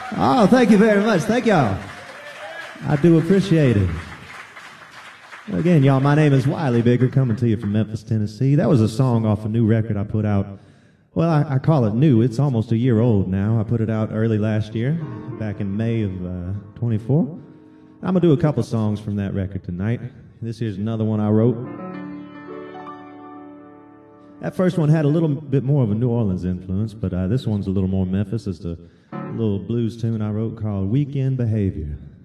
Oh, thank you very much. Thank y'all. I do appreciate it. Again, y'all, my name is Wiley Baker, coming to you from Memphis, Tennessee. That was a song off a new record I put out. Well, I call it new. It's almost a year old now. I put it out early last year, back in May of 24. I'm going to do a couple songs from that record tonight. This here's another one I wrote. That first one had a little bit more of a New Orleans influence, but this one's a little more Memphis. It's a little blues tune I wrote called Weekend Behavior.